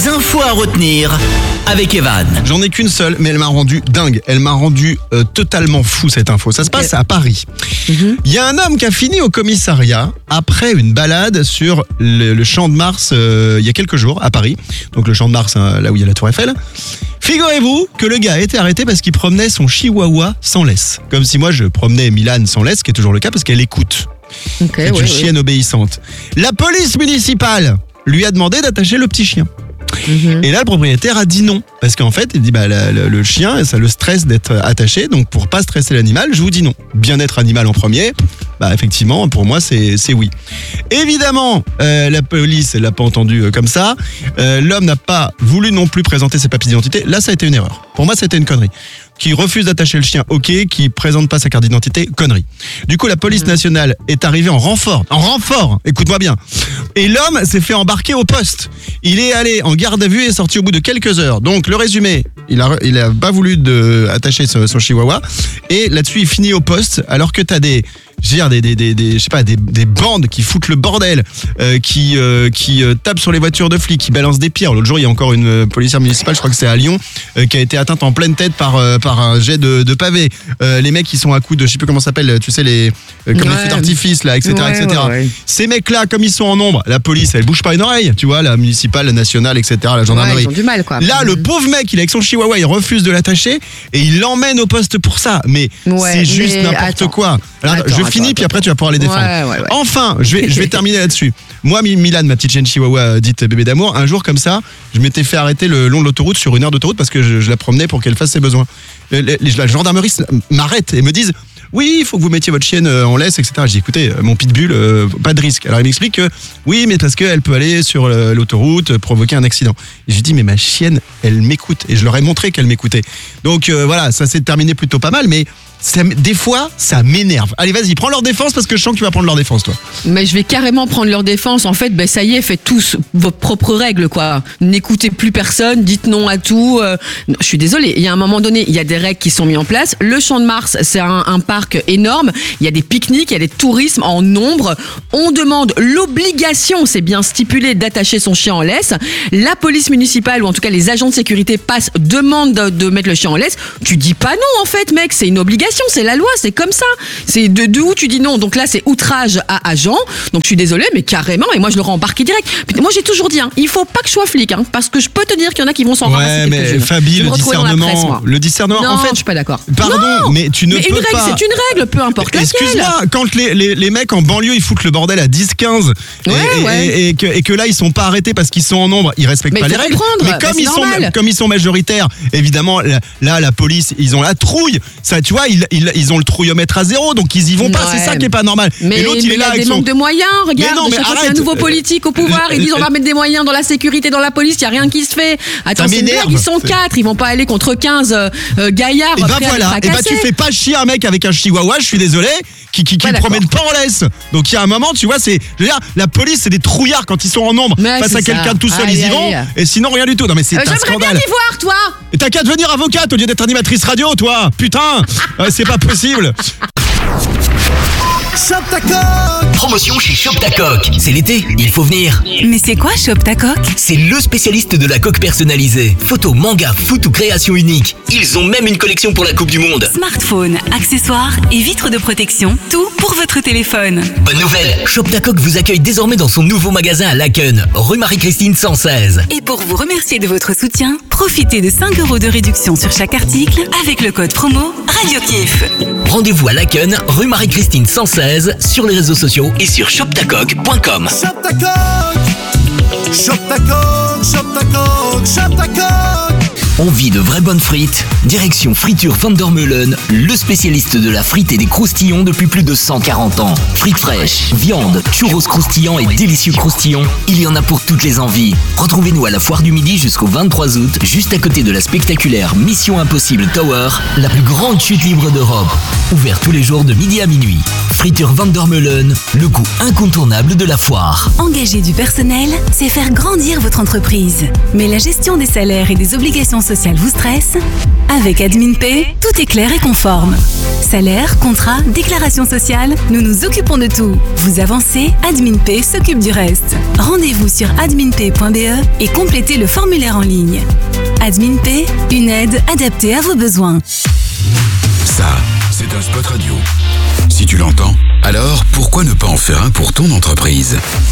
Les infos à retenir avec Evan. J'en ai qu'une seule, mais elle m'a rendu dingue. Elle m'a rendu totalement fou cette info. Ça se passe à Paris. Il y a un homme qui a fini au commissariat après une balade sur le Champ de Mars il y a quelques jours à Paris. Donc le Champ de Mars, là où il y a la Tour Eiffel. Figurez-vous que le gars a été arrêté parce qu'il promenait son chihuahua sans laisse. Comme si moi je promenais Milan sans laisse, ce qui est toujours le cas parce qu'elle écoute. C'est une chienne obéissante. La police municipale lui a demandé d'attacher le petit chien. Et là, le propriétaire a dit non. Parce qu'en fait, il dit le chien, ça le stresse d'être attaché. Donc, pour pas stresser l'animal, je vous dis non. Bien-être animal en premier, effectivement, pour moi, c'est oui. Évidemment, la police, elle l'a pas entendu comme ça. L'homme n'a pas voulu non plus présenter ses papiers d'identité. Là, ça a été une erreur. Pour moi, ça a été une connerie. Qui refuse d'attacher le chien, ok. Qui présente pas sa carte d'identité, connerie. Du coup, la police nationale est arrivée en renfort, écoute-moi bien. Et l'homme s'est fait embarquer au poste. Il est allé en garde à vue et est sorti au bout de quelques heures. Donc, le résumé, il a pas voulu attacher son chihuahua. Et là-dessus, il finit au poste, alors que t'as des bandes qui foutent le bordel, qui tapent sur les voitures de flics, qui balancent des pierres. L'autre jour, il y a encore une policière municipale, je crois que c'est à Lyon, qui a été atteinte en pleine tête par un jet de pavé. Les mecs qui sont à coups de, je sais plus comment ça s'appelle, tu sais, comme les feux d'artifice, là, etc., etc. Ouais. Ces mecs-là, comme ils sont en nombre, la police, elle bouge pas une oreille, tu vois, la municipale, la nationale, etc., la gendarmerie. Ils ont du mal, quoi. Là, le pauvre mec, il est avec son chihuahua, il refuse de l'attacher et il l'emmène au poste pour ça. Mais c'est juste n'importe quoi. Alors, je finis, puis après tu vas pouvoir les défendre. Ouais. Enfin, je vais terminer là-dessus. Moi, Milan, ma petite chienne chihuahua dite bébé d'amour, un jour comme ça, je m'étais fait arrêter le long de l'autoroute sur une heure d'autoroute parce que je la promenais pour qu'elle fasse ses besoins. La gendarmerie m'arrête et me disent oui, il faut que vous mettiez votre chienne en laisse, etc. J'ai dit écoutez, mon pitbull, pas de risque. Alors il m'explique que oui, mais parce qu'elle peut aller sur l'autoroute, provoquer un accident. Et je lui dis mais ma chienne, elle m'écoute. Et je leur ai montré qu'elle m'écoutait. Donc voilà, ça s'est terminé plutôt pas mal, mais des fois, ça m'énerve. Allez, vas-y, prends leur défense parce que je sens que tu vas prendre leur défense, toi. Mais je vais carrément prendre leur défense. En fait, ça y est, faites tous vos propres règles, quoi. N'écoutez plus personne, dites non à tout. Je suis désolée, il y a un moment donné, il y a des règles qui sont mises en place. Le Champ de Mars, c'est un parc énorme. Il y a des pique-niques, il y a des tourismes en nombre. On demande l'obligation, c'est bien stipulé, d'attacher son chien en laisse. La police municipale, ou en tout cas les agents de sécurité demandent de mettre le chien en laisse. Tu dis pas non, en fait, mec, c'est une obligation. C'est la loi, c'est comme ça. C'est de où tu dis non. Donc là, c'est outrage à agent. Donc je suis désolée, mais carrément. Et moi, je l'aurais embarqué direct. Moi, j'ai toujours dit, il faut pas que je sois flic, parce que je peux te dire qu'il y en a qui vont s'en ramasser. Ouais, mais Fabi, le discernement. Non, en fait, je suis pas d'accord. Pardon, non, mais tu ne peux une règle, pas. C'est une règle, peu importe laquelle. Excuse-moi, quand les mecs en banlieue, ils foutent le bordel à 10-15 et que là, ils sont pas arrêtés parce qu'ils sont en nombre, ils respectent pas les règles. Mais comme ils sont majoritaires, évidemment, là, la police, ils ont la trouille. Ça, tu vois, ils ont le trouillomètre à 0, donc ils y vont pas. C'est ça qui est pas normal. Mais et l'autre, il est là avec des manques de moyens. Regarde, chaque fois qu'il y a un nouveau politique au pouvoir, ils disent on va mettre des moyens dans la sécurité, dans la police. Il y a rien qui se fait. Attends, c'est une blague, ils sont 4, ils vont pas aller contre 15 gaillards. Et voilà. Et tu fais pas chier un mec avec un chihuahua, je suis désolé, qui ne promène pas en laisse. Donc il y a un moment, tu vois, je veux dire, la police, c'est des trouillards quand ils sont en nombre. Face à quelqu'un tout seul, ils y vont. Et sinon, rien du tout. Non, mais c'est un scandale. J'aimerais bien y voir, toi. Et t'as qu'à devenir avocate au lieu d'être animatrice radio, toi. Putain, c'est pas possible. Chope ta coque. Promotion chez Chope ta coque. C'est l'été, il faut venir. Mais c'est quoi Chope ta coque? C'est le spécialiste de la coque personnalisée. Photos, manga, foot ou création unique. Ils ont même une collection pour la Coupe du Monde. Smartphone, accessoires et vitres de protection. Tout pour votre téléphone. Bonne nouvelle, Chope ta coque vous accueille désormais dans son nouveau magasin à Laken, rue Marie-Christine 116. Et pour vous remercier de votre soutien, profitez de 5 € de réduction sur chaque article avec le code promo RadioKiff. Rendez-vous à Laken, rue Marie-Christine 116, sur les réseaux sociaux et sur shoptacoque.com. Chope ta coque. Chope ta coque, chope ta coque, chope ta coque. Envie de vraies bonnes frites? Direction Friture Vandermeulen, le spécialiste de la frite et des croustillons depuis plus de 140 ans. Frites fraîches, viande, churros croustillants et délicieux croustillons, il y en a pour toutes les envies. Retrouvez-nous à la Foire du Midi jusqu'au 23 août, juste à côté de la spectaculaire Mission Impossible Tower, la plus grande chute libre d'Europe. Ouvert tous les jours de midi à minuit. Friture Vandermeulen, le goût incontournable de la foire. Engager du personnel, c'est faire grandir votre entreprise. Mais la gestion des salaires et des obligations sociales social vous stresse? Avec AdminPay, tout est clair et conforme. Salaire, contrat, déclaration sociale, nous nous occupons de tout. Vous avancez, AdminPay s'occupe du reste. Rendez-vous sur adminpay.be et complétez le formulaire en ligne. AdminPay, une aide adaptée à vos besoins. Ça, c'est un spot radio. Si tu l'entends, alors pourquoi ne pas en faire un pour ton entreprise ?